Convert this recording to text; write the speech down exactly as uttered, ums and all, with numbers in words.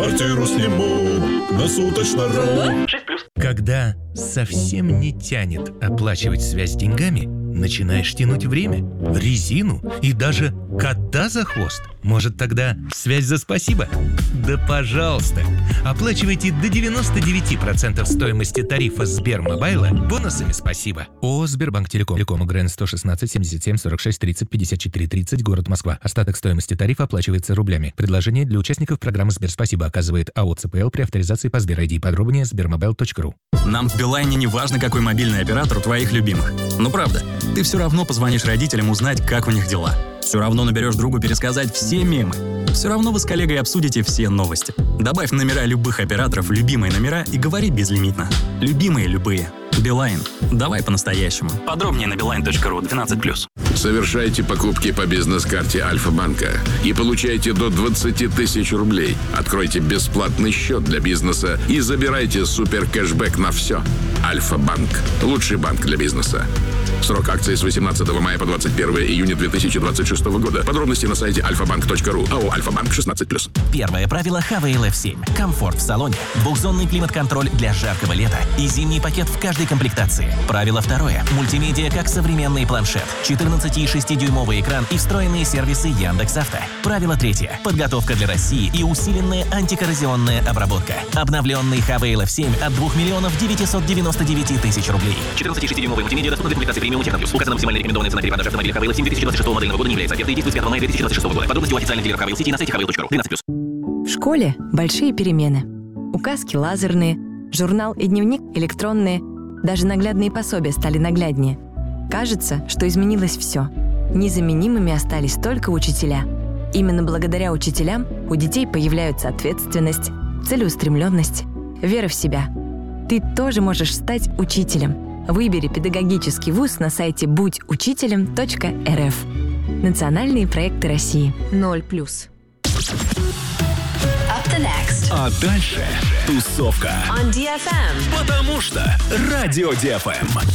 Квартиру сниму на суточно.ру. Когда совсем не тянет оплачивать связь деньгами, начинаешь тянуть время, резину и даже кота за хвост. Может, тогда связь за спасибо? Да пожалуйста! Оплачивайте до девяносто девять процентов стоимости тарифа Сбермобайла бонусами спасибо. ООО «Сбербанк Телеком». Телеком ГРН сто шестнадцать семьдесят семь сорок шесть тридцать пятьдесят четыре тридцать, город Москва. Остаток стоимости тарифа оплачивается рублями. Предложение для участников программы «Сберспасибо» оказывает АО ЦПЛ при авторизации по Сбер ай ди. Подробнее сбермобайл точка ру. Нам в Билайне не важно, какой мобильный оператор у твоих любимых. Ну правда, ты все равно позвонишь родителям узнать, как у них дела. Все равно наберешь другу пересказать все мемы. Все равно вы с коллегой обсудите все новости. Добавь номера любых операторов в любимые номера и говори безлимитно. Любимые любые. Билайн. Давай по-настоящему. Подробнее на билайн точка ру двенадцать плюс. Совершайте покупки по бизнес-карте Альфа-банка и получайте до двадцать тысяч рублей. Откройте бесплатный счет для бизнеса и забирайте супер кэшбэк на все. Альфа-банк. Лучший банк для бизнеса. Срок акции с восемнадцатого мая по двадцать первое июня две тысячи двадцать шестого года. Подробности на сайте альфа банк точка ру. АО «Альфа-банк» шестнадцать плюс. Первое правило эйч ви эл эф семь. Комфорт в салоне. Двухзонный климат-контроль для жаркого лета и зимний пакет в каждой комплектации. Правило второе. Мультимедиа как современный планшет. четырнадцать и шесть дюймовый экран и встроенные сервисы Яндекс.Авто. Правило третье. Подготовка для России и усиленная антикоррозионная обработка. Обновленный эйч ви эл эф семь от двух миллионов девятьсот девяносто девять тысяч рублей. четырнадцать и шесть дюймовый мультимедиа доступна для публикации премиум Техноплюс. Указана максимально рекомендованная цена перепродажи автомобиля эйч ви эл эф семь две тысячи двадцать шестого модельного года не является офертой и действует с пятого мая две тысячи двадцать шестого года. Подробности у официальных дилеров эйч ви эл City на сайте эйч ви эл точка ру. двенадцать плюс. В школе большие перемены. Указки лазерные, журнал и дневник электронные. Даже наглядные пособия стали нагляднее. Кажется, что изменилось все. Незаменимыми остались только учителя. Именно благодаря учителям у детей появляются ответственность, целеустремленность, вера в себя. Ты тоже можешь стать учителем. Выбери педагогический вуз на сайте будь учителем точка эр эф. Национальные проекты России. ноль плюс. А дальше тусовка. On ди эф эм. Потому что Радио ди эф эм.